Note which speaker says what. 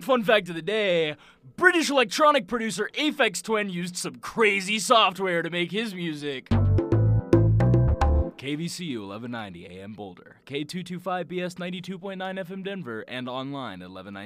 Speaker 1: big fun fact of the day, British electronic producer Aphex Twin used some crazy software to make his music. KVCU 1190 AM Boulder, K225BS 92.9 FM Denver, and online at 1190.